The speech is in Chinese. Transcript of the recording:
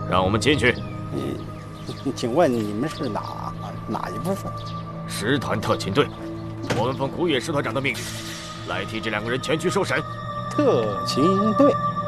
让我们进去。 请问你们是哪一部分？ 师团特勤队，我们奉古野师团长的命令，来替这2个人前去受审。 特勤队。